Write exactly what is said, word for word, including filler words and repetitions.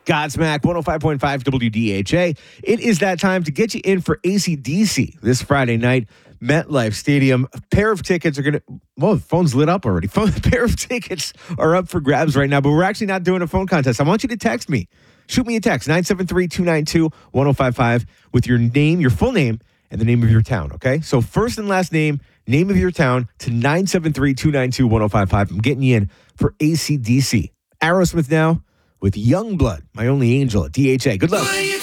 Godsmack, one oh five point five W D H A. It is that time to get you in for A C D C this Friday night, MetLife Stadium. A pair of tickets are going to, well, the phone's lit up already. Phone, a pair of tickets are up for grabs right now, but we're actually not doing a phone contest. I want you to text me. Shoot me a text, nine seven three, two nine two, one oh five five, with your name, your full name, and the name of your town, okay? So first and last name, name of your town to nine seven three, two nine two, one oh five five. I'm getting you in for A C D C. Aerosmith now with Youngblood, My Only Angel at D H A. Good luck.